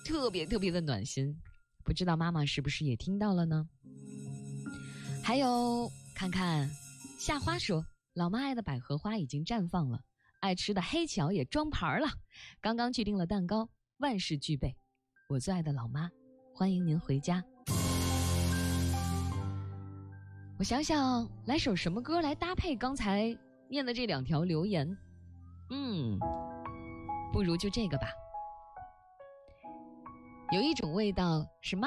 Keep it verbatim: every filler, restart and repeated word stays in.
特别特别的暖心，不知道妈妈是不是也听到了呢？还有看看夏花说，老妈爱的百合花已经绽放了，爱吃的黑巧也装盘了，刚刚去订了蛋糕，万事俱备，我最爱的老妈，欢迎您回家。我想想来首什么歌来搭配刚才念的这两条留言，嗯，不如就这个吧。有一种味道是妈